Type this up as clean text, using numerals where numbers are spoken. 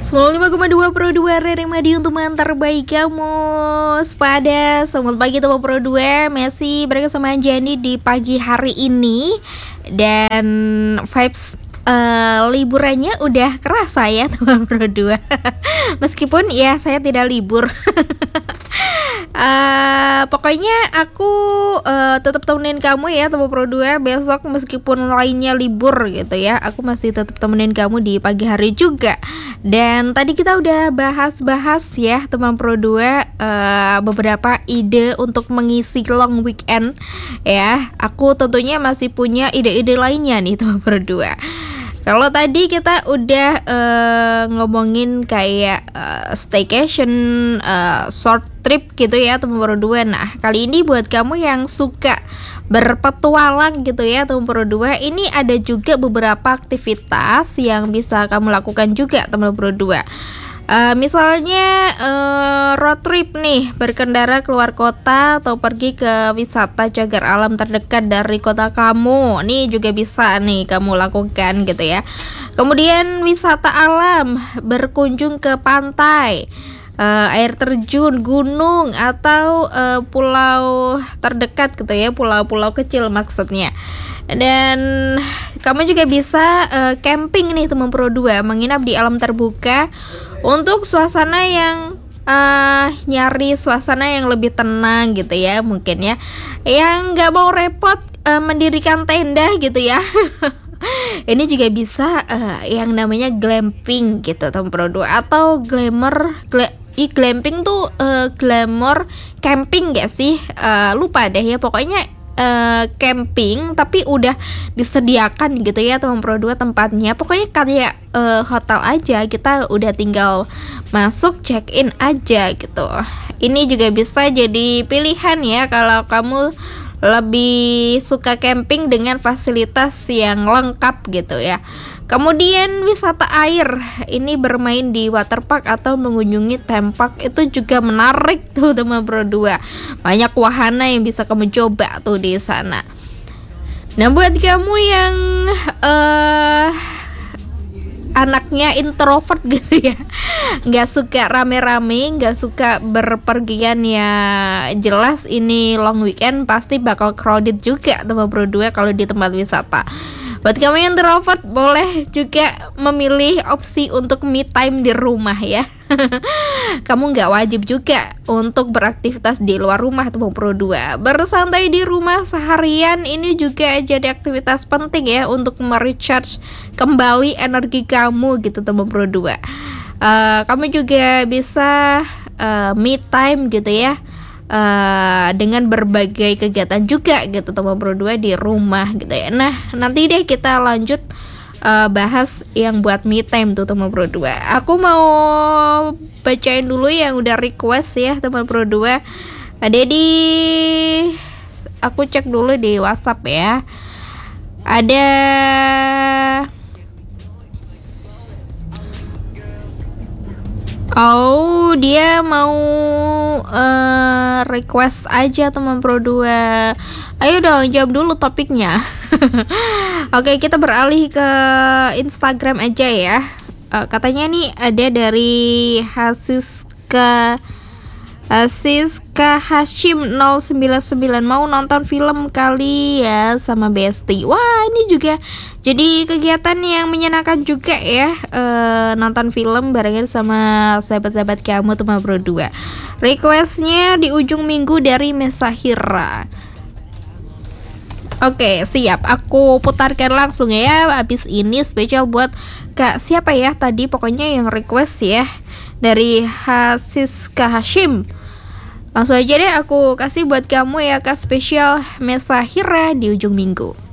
95,2 Pro 2 Rere Madiun, teman terbaik kamu. Sepada selamat pagi teman Pro 2. Messi bersama Jani di pagi hari ini. Dan vibes liburannya udah kerasa ya teman Pro 2. Meskipun ya saya tidak libur. Pokoknya aku tetap temenin kamu ya teman Pro 2 besok, meskipun lainnya libur gitu ya. Aku masih tetap temenin kamu di pagi hari juga. Dan tadi kita udah bahas ya teman Pro 2 beberapa ide untuk mengisi long weekend ya. Aku tentunya masih punya ide-ide lainnya nih teman Pro 2. Kalau tadi kita udah ngomongin kayak staycation, short trip gitu ya teman Pro 2. Nah, kali ini buat kamu yang suka berpetualang gitu ya teman Pro 2, ini ada juga beberapa aktivitas yang bisa kamu lakukan juga teman Pro 2. Misalnya road trip nih, berkendara keluar kota atau pergi ke wisata cagar alam terdekat dari kota kamu. Nih juga bisa nih kamu lakukan gitu ya. Kemudian wisata alam, berkunjung ke pantai, air terjun, gunung, atau pulau terdekat gitu ya, pulau-pulau kecil maksudnya. Dan kamu juga bisa camping nih teman Pro 2, menginap di alam terbuka untuk suasana yang nyari suasana yang lebih tenang gitu ya, mungkin ya, yang nggak mau repot mendirikan tenda gitu ya. Ini juga bisa yang namanya glamping gitu teman Pro 2, atau glamping tuh glamour camping gak sih? Lupa deh ya, pokoknya camping tapi udah disediakan gitu ya teman Pro 2 tempatnya. Pokoknya kayak hotel aja, kita udah tinggal masuk check in aja gitu. Ini juga bisa jadi pilihan ya kalau kamu lebih suka camping dengan fasilitas yang lengkap gitu ya. Kemudian wisata air, ini bermain di waterpark atau mengunjungi theme park, itu juga menarik tuh teman Pro 2. Banyak wahana yang bisa kamu coba tuh di sana. Nah, buat kamu yang anaknya introvert gitu ya, nggak suka rame-rame, nggak suka berpergian ya, jelas ini long weekend pasti bakal crowded juga teman Pro 2 kalau di tempat wisata. Buat kamu yang introvert, boleh juga memilih opsi untuk me time di rumah ya. Kamu nggak wajib juga untuk beraktivitas di luar rumah teman Pro 2. Bersantai di rumah seharian ini juga jadi aktivitas penting ya untuk merecharge kembali energi kamu gitu teman Pro 2. Kamu juga bisa me time gitu ya, dengan berbagai kegiatan juga gitu teman Pro 2 di rumah gitu ya. Nah, nanti deh kita lanjut bahas yang buat me time tuh teman Pro 2. Aku mau bacain dulu yang udah request ya teman Pro 2. Ada aku cek dulu di WhatsApp ya. Ada dia mau request aja teman Pro 2. Ayo dong jawab dulu topiknya. Oke, kita beralih ke Instagram aja ya. Katanya nih ada dari Hasiska Hashim 099, mau nonton film kali ya sama Besti. Wah, ini juga jadi kegiatan yang menyenangkan juga ya, nonton film barengan sama sahabat-sahabat kamu teman Pro 2. Requestnya di ujung minggu dari Mesahira. Oke, siap, aku putarkan langsung ya. Abis ini spesial buat Kak siapa ya tadi, pokoknya yang request ya, dari Hasiska Hashim. Langsung aja deh aku kasih buat kamu ya Kak, spesial Mesahira di ujung minggu.